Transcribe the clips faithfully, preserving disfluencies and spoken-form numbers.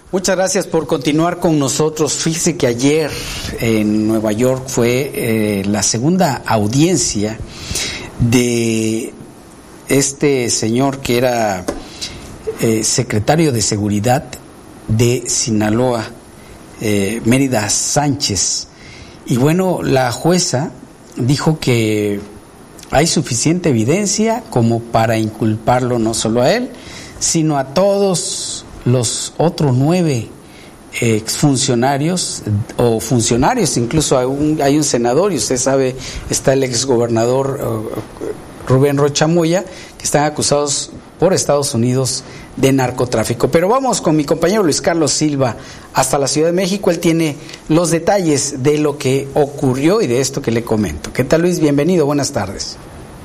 Muchas gracias por continuar con nosotros. Fíjese que ayer en Nueva York fue eh, la segunda audiencia de este señor que era eh, secretario de Seguridad de Sinaloa, eh, Mérida Sánchez. Y bueno, la jueza dijo que hay suficiente evidencia como para inculparlo no solo a él, sino a todos los otros nueve exfuncionarios o funcionarios, incluso hay un, hay un senador, y usted sabe, está el exgobernador uh, Rubén Rocha Moya, que están acusados por Estados Unidos de narcotráfico. Pero vamos con mi compañero Luis Carlos Silva hasta la Ciudad de México. Él tiene los detalles de lo que ocurrió y de esto que le comento. ¿Qué tal, Luis? Bienvenido, buenas tardes.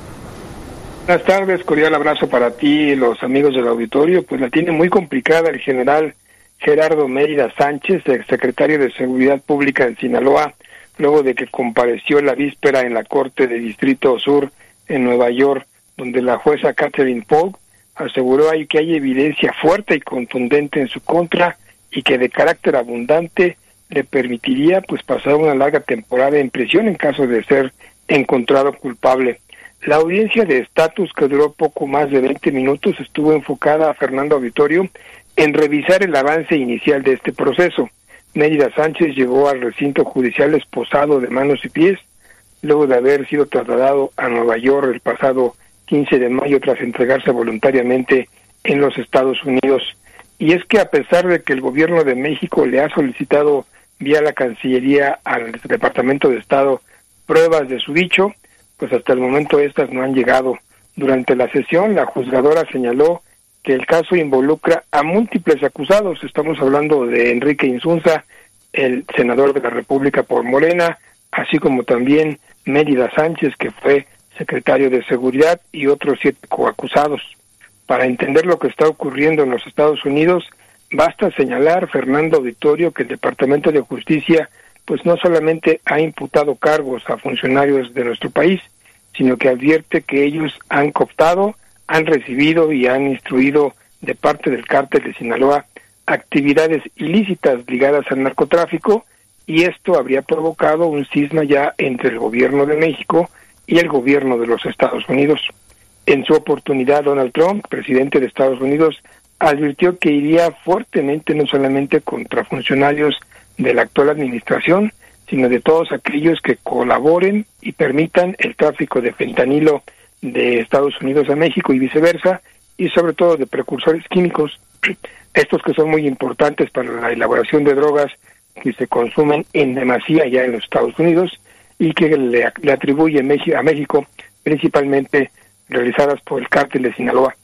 Buenas tardes, cordial abrazo para ti y los amigos del auditorio. Pues la tiene muy complicada el general Gerardo Mérida Sánchez, exsecretario de Seguridad Pública en Sinaloa, luego de que compareció la víspera en la Corte de Distrito Sur en Nueva York, donde la jueza Catherine Polk aseguró ahí que hay evidencia fuerte y contundente en su contra y que de carácter abundante le permitiría pues pasar una larga temporada en prisión en caso de ser encontrado culpable. La audiencia de estatus, que duró poco más de veinte minutos, estuvo enfocada a Fernando Auditorio en revisar el avance inicial de este proceso. Mérida Sánchez llegó al recinto judicial esposado de manos y pies, luego de haber sido trasladado a Nueva York el pasado quince de mayo tras entregarse voluntariamente en los Estados Unidos. Y es que a pesar de que el gobierno de México le ha solicitado vía la Cancillería al Departamento de Estado pruebas de su dicho, pues hasta el momento estas no han llegado. Durante la sesión, la juzgadora señaló que el caso involucra a múltiples acusados. Estamos hablando de Enrique Insunza, el senador de la República por Morena, así como también Mérida Sánchez, que fue secretario de Seguridad, y otros siete coacusados. Para entender lo que está ocurriendo en los Estados Unidos, basta señalar, Fernando Auditorio, que el Departamento de Justicia pues no solamente ha imputado cargos a funcionarios de nuestro país, sino que advierte que ellos han cooptado, han recibido y han instruido de parte del cártel de Sinaloa actividades ilícitas ligadas al narcotráfico, y esto habría provocado un cisma ya entre el gobierno de México y el gobierno de los Estados Unidos. En su oportunidad, Donald Trump, presidente de Estados Unidos, advirtió que iría fuertemente no solamente contra funcionarios de la actual administración, sino de todos aquellos que colaboren y permitan el tráfico de fentanilo de Estados Unidos a México y viceversa, y sobre todo de precursores químicos, estos que son muy importantes para la elaboración de drogas que se consumen en demasía ya en los Estados Unidos y que le, le atribuye a México, principalmente realizadas por el cártel de Sinaloa.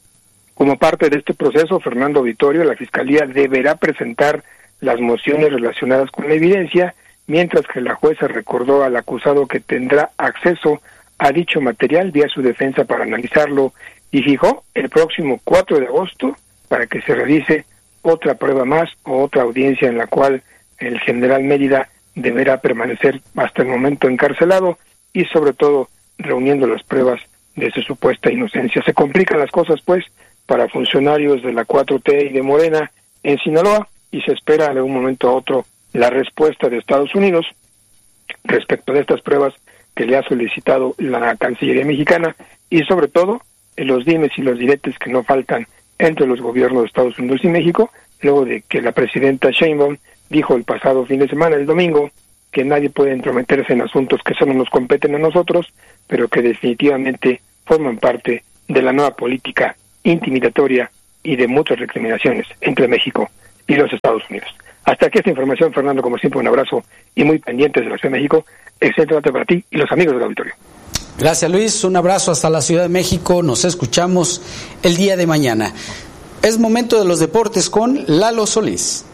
Como parte de este proceso, Fernando Auditorio, la Fiscalía deberá presentar las mociones relacionadas con la evidencia, mientras que la jueza recordó al acusado que tendrá acceso a dicho material vía su defensa para analizarlo, y fijó el próximo cuatro de agosto para que se realice otra prueba más o otra audiencia en la cual el general Mérida deberá permanecer hasta el momento encarcelado y sobre todo reuniendo las pruebas de su supuesta inocencia. Se complican las cosas pues para funcionarios de la cuatro T y de Morena en Sinaloa, y se espera de un momento a otro la respuesta de Estados Unidos respecto de estas pruebas que le ha solicitado la Cancillería mexicana, y sobre todo en los dimes y los diretes que no faltan entre los gobiernos de Estados Unidos y México, luego de que la presidenta Sheinbaum dijo el pasado fin de semana, el domingo, que nadie puede entrometerse en asuntos que solo nos competen a nosotros, pero que definitivamente forman parte de la nueva política intimidatoria y de muchas recriminaciones entre México y los Estados Unidos. Hasta aquí esta información, Fernando, como siempre un abrazo y muy pendientes de la Ciudad de México. Excelente tarde para ti y los amigos del auditorio. Gracias, Luis, un abrazo hasta la Ciudad de México, nos escuchamos el día de mañana. Es momento de los deportes con Lalo Solís.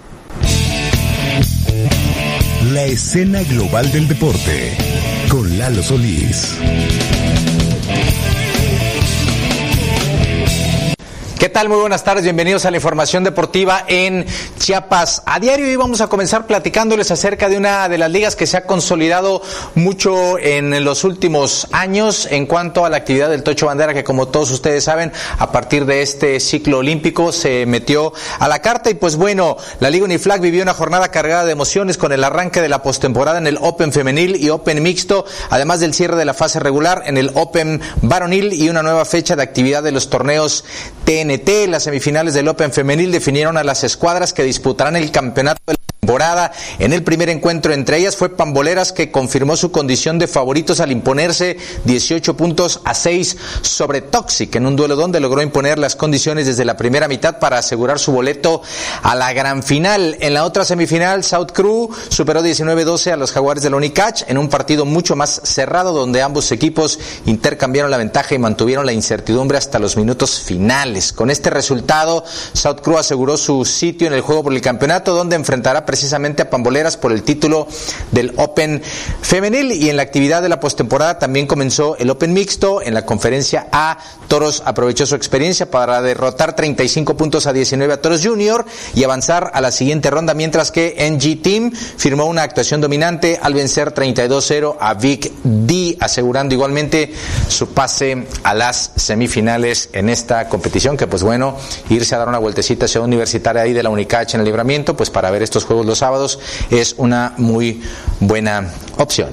La escena global del deporte con Lalo Solís. ¿Qué ¿Qué tal? Muy buenas tardes, bienvenidos a la información deportiva en Chiapas a diario. Y vamos a comenzar platicándoles acerca de una de las ligas que se ha consolidado mucho en los últimos años en cuanto a la actividad del Tocho Bandera, que como todos ustedes saben, a partir de este ciclo olímpico se metió a la carta. Y pues bueno, la Liga Uniflag vivió una jornada cargada de emociones con el arranque de la postemporada en el Open femenil y Open mixto, además del cierre de la fase regular en el Open varonil y una nueva fecha de actividad de los torneos T N T. Las semifinales del Open femenil definieron a las escuadras que disputarán el campeonato de la temporada. En el primer encuentro entre ellas fue Pamboleras, que confirmó su condición de favoritos al imponerse dieciocho puntos a seis sobre Toxic en un duelo donde logró imponer las condiciones desde la primera mitad para asegurar su boleto a la gran final. En la otra semifinal, South Crew superó diecinueve doce a los Jaguares de la Unicach en un partido mucho más cerrado donde ambos equipos intercambiaron la ventaja y mantuvieron la incertidumbre hasta los minutos finales. Con este resultado, South Crew aseguró su sitio en el juego por el campeonato, donde enfrentará precisamente a Pamboleras por el título del Open femenil. Y en la actividad de la postemporada también comenzó el Open mixto. En la conferencia A, Toros aprovechó su experiencia para derrotar treinta y cinco puntos a diecinueve a Toros Junior y avanzar a la siguiente ronda, mientras que N G Team firmó una actuación dominante al vencer treinta y dos cero a Vic D, asegurando igualmente su pase a las semifinales en esta competición, que pues bueno, irse a dar una vueltecita a Ciudad Universitaria ahí de la Unicach en el Libramiento, pues para ver estos juegos los sábados es una muy buena opción.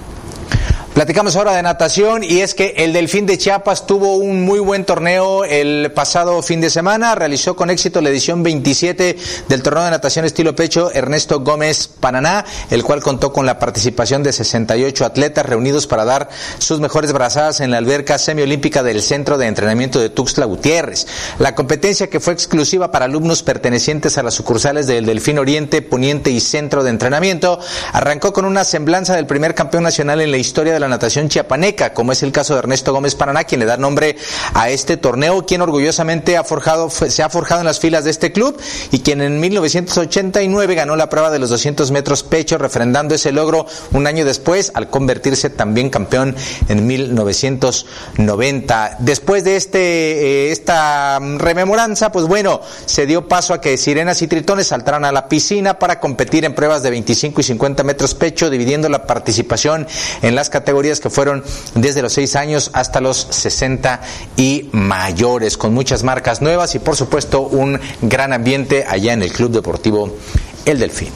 Platicamos ahora de natación, y es que el Delfín de Chiapas tuvo un muy buen torneo el pasado fin de semana. Realizó con éxito la edición veintisiete del torneo de natación estilo pecho Ernesto Gómez Pananá, el cual contó con la participación de sesenta y ocho atletas reunidos para dar sus mejores brazadas en la alberca semiolímpica del Centro de Entrenamiento de Tuxtla Gutiérrez. La competencia, que fue exclusiva para alumnos pertenecientes a las sucursales del Delfín Oriente, Poniente y Centro de Entrenamiento, arrancó con una semblanza del primer campeón nacional en la historia de la natación chiapaneca, como es el caso de Ernesto Gómez Pananá, quien le da nombre a este torneo, quien orgullosamente ha forjado, se ha forjado en las filas de este club y quien en mil novecientos ochenta y nueve ganó la prueba de los doscientos metros pecho, refrendando ese logro un año después al convertirse también campeón en mil novecientos noventa. Después de este eh, esta rememoranza, pues bueno, se dio paso a que sirenas y tritones saltaran a la piscina para competir en pruebas de veinticinco y cincuenta metros pecho, dividiendo la participación en las categorías que fueron desde los seis años hasta los sesenta y mayores, con muchas marcas nuevas y por supuesto un gran ambiente allá en el Club Deportivo El Delfín.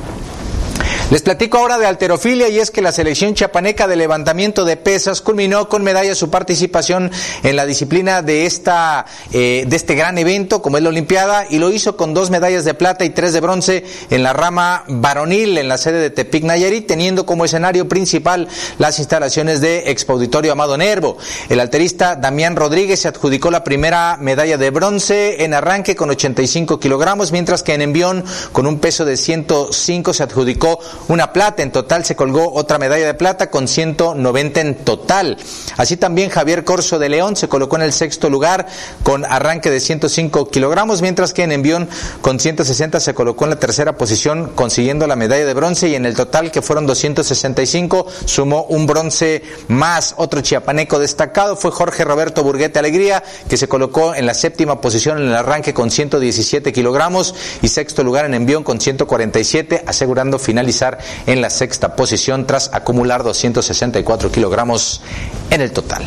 Les platico ahora de halterofilia, y es que la selección chiapaneca de levantamiento de pesas culminó con medalla su participación en la disciplina de esta eh, de este gran evento como es la Olimpiada, y lo hizo con dos medallas de plata y tres de bronce en la rama varonil en la sede de Tepic, Nayarit, teniendo como escenario principal las instalaciones de Expo Auditorio Amado Nervo. El halterista Damián Rodríguez se adjudicó la primera medalla de bronce en arranque con ochenta y cinco kilogramos, mientras que en envión con un peso de ciento cinco se adjudicó una plata. En total se colgó otra medalla de plata con ciento noventa en total. Así también Javier Corso de León se colocó en el sexto lugar con arranque de ciento cinco kilogramos, mientras que en envión con ciento sesenta se colocó en la tercera posición, consiguiendo la medalla de bronce, y en el total, que fueron doscientos sesenta y cinco, sumó un bronce más. Otro chiapaneco destacado fue Jorge Roberto Burguete Alegría, que se colocó en la séptima posición en el arranque con ciento diecisiete kilogramos y sexto lugar en envión con ciento cuarenta y siete, asegurando finalizar en la sexta posición tras acumular doscientos sesenta y cuatro kilogramos en el total.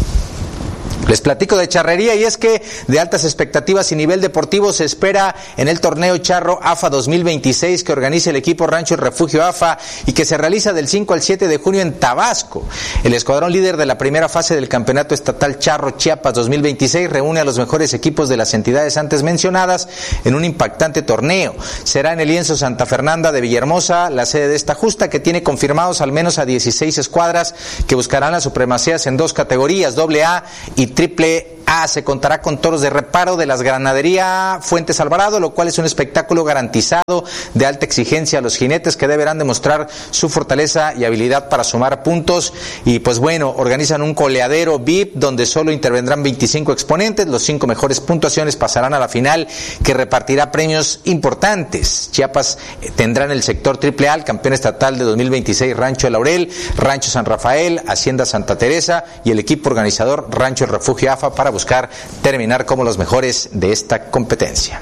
Les platico de charrería, y es que de altas expectativas y nivel deportivo se espera en el torneo Charro A F A dos mil veintiséis que organiza el equipo Rancho Refugio A F A y que se realiza del cinco al siete de junio en Tabasco. El escuadrón líder de la primera fase del Campeonato Estatal Charro Chiapas dos mil veintiséis reúne a los mejores equipos de las entidades antes mencionadas en un impactante torneo. Será en el lienzo Santa Fernanda de Villahermosa, la sede de esta justa, que tiene confirmados al menos a dieciséis escuadras que buscarán las supremacías en dos categorías, doble A y triple A. Se contará con toros de reparo de las Ganadería Fuentes Alvarado, lo cual es un espectáculo garantizado de alta exigencia a los jinetes, que deberán demostrar su fortaleza y habilidad para sumar puntos. Y pues bueno, organizan un coleadero V I P donde solo intervendrán veinticinco exponentes. Los cinco mejores puntuaciones pasarán a la final, que repartirá premios importantes. Chiapas tendrá en el sector triple A el campeón estatal de dos mil veintiséis Rancho El Laurel, Rancho San Rafael, Hacienda Santa Teresa y el equipo organizador Rancho Refugio A F A, para buscar buscar terminar como los mejores de esta competencia.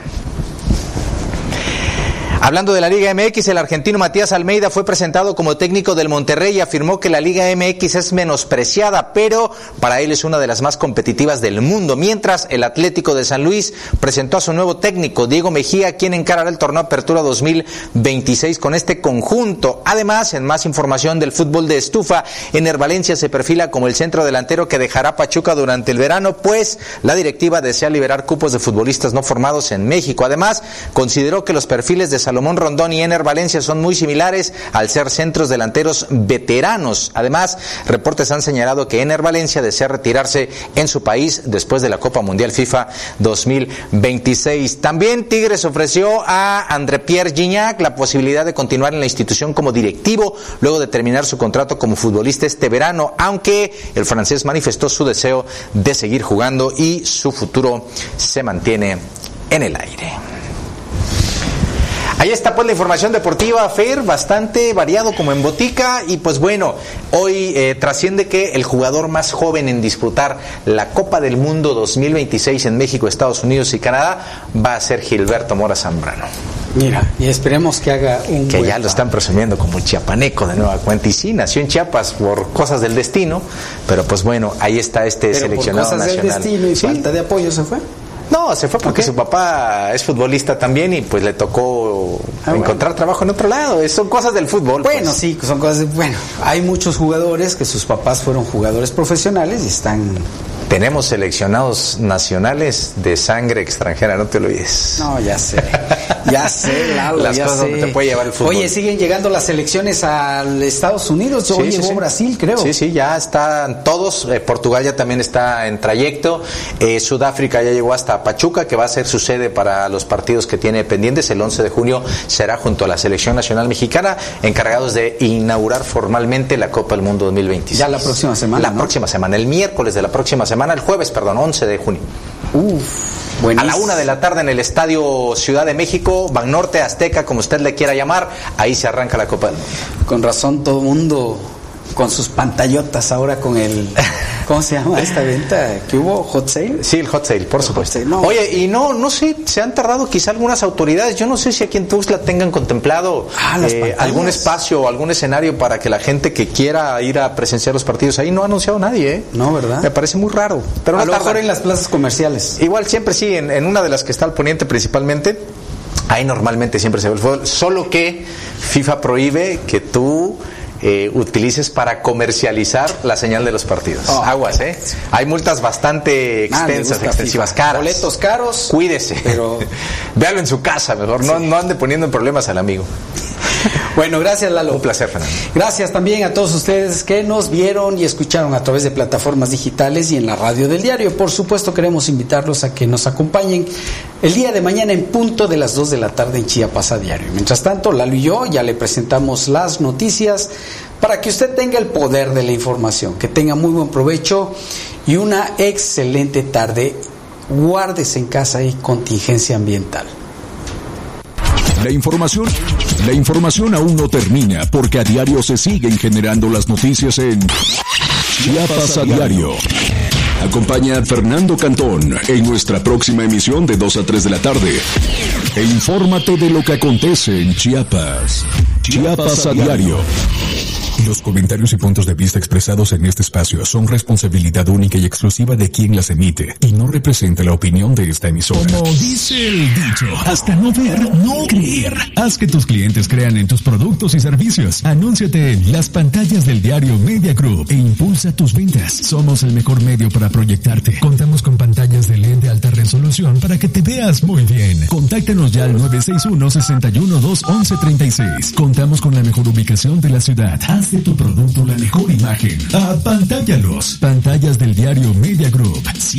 Hablando de la Liga M X, el argentino Matías Almeida fue presentado como técnico del Monterrey y afirmó que la Liga M X es menospreciada, pero para él es una de las más competitivas del mundo. Mientras, el Atlético de San Luis presentó a su nuevo técnico, Diego Mejía, quien encarará el torneo Apertura dos mil veintiséis con este conjunto. Además, en más información del fútbol de estufa, Ener Valencia se perfila como el centro delantero que dejará Pachuca durante el verano, pues la directiva desea liberar cupos de futbolistas no formados en México. Además, consideró que los perfiles de Salomón Rondón y Ener Valencia son muy similares al ser centros delanteros veteranos. Además, reportes han señalado que Ener Valencia desea retirarse en su país después de la Copa Mundial FIFA dos mil veintiséis. También Tigres ofreció a André Pierre Gignac la posibilidad de continuar en la institución como directivo luego de terminar su contrato como futbolista este verano, aunque el francés manifestó su deseo de seguir jugando y su futuro se mantiene en el aire. Ahí está pues la información deportiva, Fer, bastante variado como en botica. Y pues bueno, hoy eh, trasciende que el jugador más joven en disputar la Copa del Mundo dos mil veintiséis en México, Estados Unidos y Canadá va a ser Gilberto Mora Zambrano. Mira, y esperemos que haga un Que ya lo están presumiendo como chiapaneco de nueva cuenta. Y sí, nació en Chiapas por cosas del destino, pero pues bueno, ahí está este pero seleccionado por cosas nacional. Del destino y ¿Sí? falta de apoyo se fue. No, se fue porque su papá es futbolista también y pues le tocó ah, encontrar bueno. trabajo en otro lado. Son cosas del fútbol. Bueno, pues. sí, son cosas de, bueno, hay muchos jugadores que sus papás fueron jugadores profesionales y están... Tenemos seleccionados nacionales de sangre extranjera, no te lo olvides. No, ya sé, ya sé, Lalo, Las ya cosas sé. donde te puede llevar el fútbol. Oye, siguen llegando las selecciones a Estados Unidos, sí, hoy sí, llegó sí. Brasil, creo. Sí, sí, ya están todos, eh, Portugal ya también está en trayecto, eh, Sudáfrica ya llegó hasta Pachuca, que va a ser su sede para los partidos que tiene pendientes. El once de junio será junto a la Selección Nacional Mexicana, encargados de inaugurar formalmente la Copa del Mundo dos mil veintiséis. Ya la próxima semana, La ¿no? próxima semana, el miércoles de la próxima semana. El jueves, perdón, once de junio. Uf, buenísimo. A la una de la tarde en el Estadio Ciudad de México, Banorte, Azteca, como usted le quiera llamar, ahí se arranca la Copa del Mundo. Con razón todo el mundo con sus pantallotas ahora con el... ¿Cómo se llama esta venta que hubo? ¿Hot sale? Sí, el hot sale, por supuesto. Sale, no. Oye, y no no sé, se han tardado quizá algunas autoridades, yo no sé si aquí en Tuxtla tengan contemplado ah, eh, algún espacio o algún escenario para que la gente que quiera ir a presenciar los partidos ahí. No ha anunciado nadie, ¿eh? No, ¿verdad? Me parece muy raro. Pero a no lo mejor en las plazas comerciales. Igual siempre sí, en, en una de las que está al poniente principalmente, ahí normalmente siempre se ve el fútbol, solo que FIFA prohíbe que tú... Eh, utilices para comercializar la señal de los partidos. Oh, Aguas, ¿eh? Hay multas bastante extensas, ah, extensivas, FIFA. caras. Boletos caros. Cuídese. Pero... Véalo en su casa, mejor. Sí. No, no ande poniendo en problemas al amigo. Bueno, gracias, Lalo. Un placer, Fernando. Gracias también a todos ustedes que nos vieron y escucharon a través de plataformas digitales y en la radio del diario. Por supuesto, queremos invitarlos a que nos acompañen el día de mañana en punto de las dos de la tarde en Chiapas a Diario. Mientras tanto, Lalo y yo ya le presentamos las noticias para que usted tenga el poder de la información, que tenga muy buen provecho y una excelente tarde. Guárdese en casa y contingencia ambiental. La información, la información aún no termina porque a diario se siguen generando las noticias en Chiapas a Diario. Acompaña a Fernando Cantón en nuestra próxima emisión de dos a tres de la tarde. E infórmate de lo que acontece en Chiapas. Chiapas a Diario. Los comentarios y puntos de vista expresados en este espacio son responsabilidad única y exclusiva de quien las emite y no representa la opinión de esta emisora. Como dice el dicho, hasta no ver, no creer. Haz que tus clientes crean en tus productos y servicios. Anúnciate en las pantallas del diario Media Group e impulsa tus ventas. Somos el mejor medio para proyectarte. Contamos con pantallas de L E D de alta resolución para que te veas muy bien. Contáctanos ya al nueve seis uno, seis uno dos, once treinta y seis. Contamos con la mejor ubicación de la ciudad. Haz de tu producto la mejor imagen. Apantállalos. Pantallas del diario Media Group.